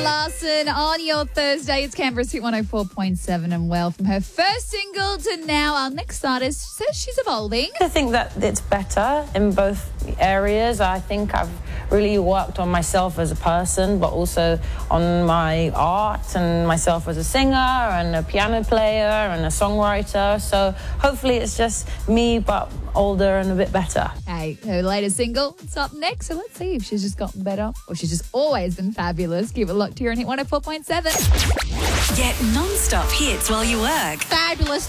Larson on your Thursday. It's Canberra's Hit 104.7, and well, from her first single to now, our next artist says she's evolving. I think that it's better in both areas. I think I've really worked on myself as a person, but also on my art and myself as a singer and a piano player and a songwriter. So hopefully it's just me, but older and a bit better. Hey, her latest single, it's up next, so let's see if she's just gotten better or she's just always been fabulous. Give it a look to her on Hit 104.7. Get non-stop hits while you work. Fabulous